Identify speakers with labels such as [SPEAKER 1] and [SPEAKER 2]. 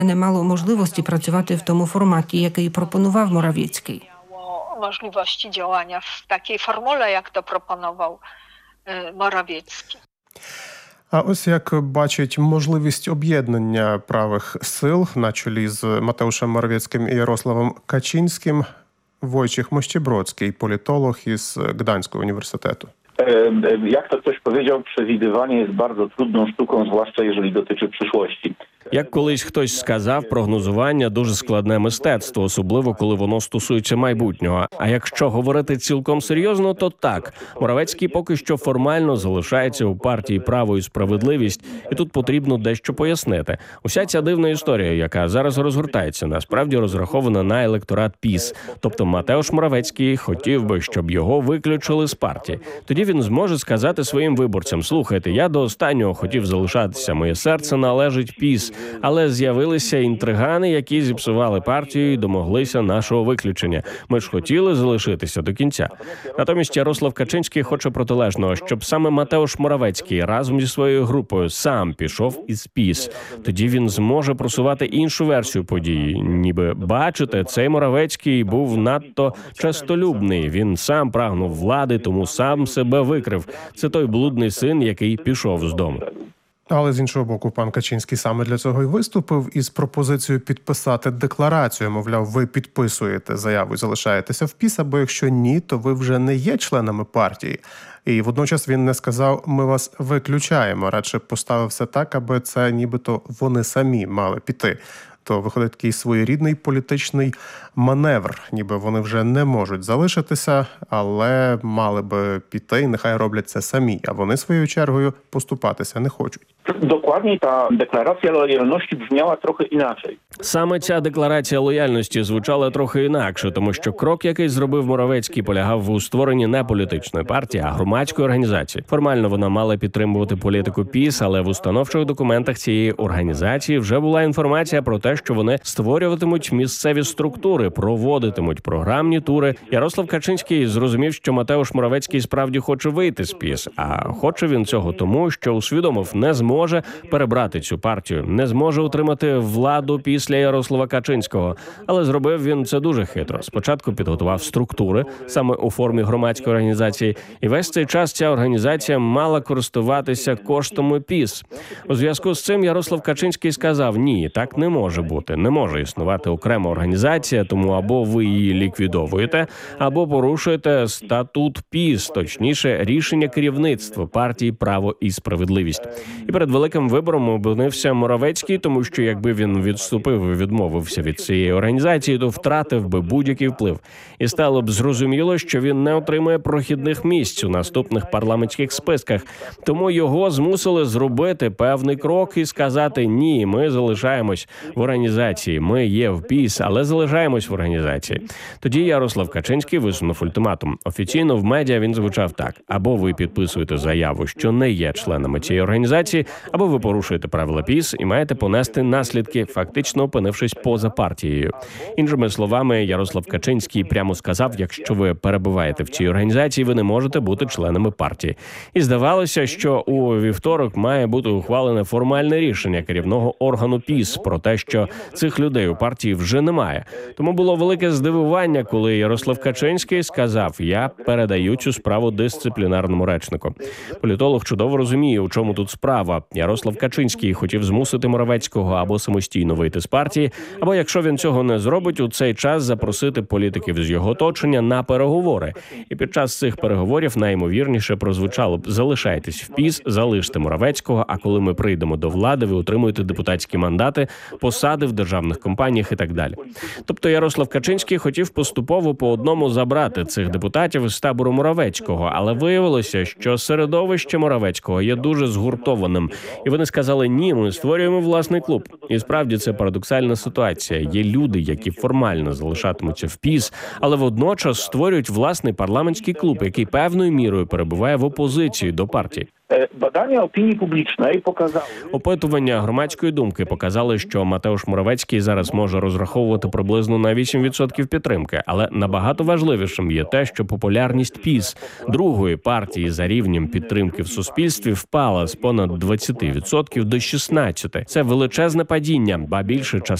[SPEAKER 1] не мало можливості працювати в тому форматі, який пропонував Моравіцький.
[SPEAKER 2] Możliwości działania w takiej formule, jak to proponował Morawiecki.
[SPEAKER 3] А ось як бачить можливість об'єднання правих сил на чолі з Матеушем Моравіцьким і Ярославом Качинським Wojciech Mościebrocki, politolog із Gdańskiego Uniwersytetu.
[SPEAKER 4] Jak to ktoś powiedział, przewidywanie jest bardzo trudną sztuką, zwłaszcza jeżeli dotyczy przyszłości.
[SPEAKER 5] Як колись хтось сказав, прогнозування – дуже складне мистецтво, особливо коли воно стосується майбутнього. А якщо говорити цілком серйозно, то так. Моравецький поки що формально залишається у партії «Право і справедливість», і тут потрібно дещо пояснити. Уся ця дивна історія, яка зараз розгортається, насправді розрахована на електорат ПіС. Тобто Матеуш Моравецький хотів би, щоб його виключили з партії. Тоді він зможе сказати своїм виборцям: «Слухайте, я до останнього хотів залишатися, моє серце належить ПіС». Але з'явилися інтригани, які зіпсували партію і домоглися нашого виключення. Ми ж хотіли залишитися до кінця. Натомість Ярослав Качинський хоче протилежного, щоб саме Матеуш Моравецький разом зі своєю групою сам пішов із ПіС. Тоді він зможе просувати іншу версію події. Ніби, бачите, цей Моравецький був надто честолюбний. Він сам прагнув влади, тому сам себе викрив. Це той блудний син, який пішов з дому.
[SPEAKER 3] Але з іншого боку, пан Качинський саме для цього і виступив із пропозицією підписати декларацію. Мовляв, ви підписуєте заяву і залишаєтеся в ПіС, або якщо ні, то ви вже не є членами партії. І водночас він не сказав: ми вас виключаємо, радше поставив все так, аби це нібито вони самі мали піти. То виходить такий своєрідний політичний маневр, ніби вони вже не можуть залишитися, але мали би піти, і нехай роблять це самі, а вони своєю чергою поступатися не хочуть.
[SPEAKER 4] Dokładnie ta deklaracja lojalności brzmiała trochę inaczej.
[SPEAKER 5] Саме ця декларація лояльності звучала трохи інакше, тому що крок, який зробив Моравецький, полягав у створенні не політичної партії, а громадської організації. Формально вона мала підтримувати політику ПіС, але в установчих документах цієї організації вже була інформація про те, що вони створюватимуть місцеві структури, проводитимуть програмні тури. Ярослав Качинський зрозумів, що Матеуш Моравецький справді хоче вийти з ПіС, а хоче він цього тому, що усвідомив, не зможе перебрати цю партію, не зможе утримати владу після Ярослава Качинського. Але зробив він це дуже хитро. Спочатку підготував структури, саме у формі громадської організації, і весь цей час ця організація мала користуватися коштами ПіС. У зв'язку з цим Ярослав Качинський сказав: ні, так не може бути, не може існувати окрема організація, тому або ви її ліквідовуєте, або порушуєте статут ПіС, точніше, рішення керівництва партії «Право і справедливість». І перед великим вибором опинився Моравецький, тому що якби він відступив і відмовився від цієї організації, то втратив би будь-який вплив. І стало б зрозуміло, що він не отримає прохідних місць у наступних парламентських списках. Тому його змусили зробити певний крок і сказати: ні, ми залишаємось в організації, ми є в ПіС, але залишаємось в організації. Тоді Ярослав Качинський висунув ультиматум. Офіційно в медіа він звучав так: або ви підписуєте заяву, що не є членами цієї організації, або ви порушуєте правила ПіС і маєте понести наслідки, фактично опинившись поза партією. Іншими словами, Ярослав Качинський прямо сказав: якщо ви перебуваєте в цій організації, ви не можете бути членами партії. І здавалося, що у вівторок має бути ухвалене формальне рішення керівного органу ПіС про те, що цих людей у партії вже немає. Тому було велике здивування, коли Ярослав Качинський сказав: я передаю цю справу дисциплінарному речнику. Політолог чудово розуміє, у чому тут справа. Ярослав Качинський хотів змусити Моравецького або самостійно вийти з партії, або, якщо він цього не зробить, у цей час запросити політиків з його оточення на переговори. І під час цих переговорів найімовірніше прозвучало б: залишайтесь в ПіС, залиште Моравецького, а коли ми прийдемо до влади, ви отримуєте депутатські мандати, посади в державних компаніях і так далі. Тобто Ярослав Качинський хотів поступово по одному забрати цих депутатів з табору Моравецького, але виявилося, що середовище Моравецького є дуже згуртованим. І вони сказали: ні, ми створюємо власний клуб. І справді це парадоксальна ситуація. Є люди, які формально залишатимуться в ПіС, але водночас створюють власний парламентський клуб, який певною мірою перебуває в опозиції до партії.
[SPEAKER 4] Badania opinii publicznej pokazały...
[SPEAKER 5] Опитування громадської думки показали, що Матеуш Моровецький зараз може розраховувати приблизно на 8% підтримки. Але набагато важливішим є те, що популярність ПІС, другої партії за рівнем підтримки в суспільстві, впала з понад 20% до 16%. Це величезне падіння, ба більше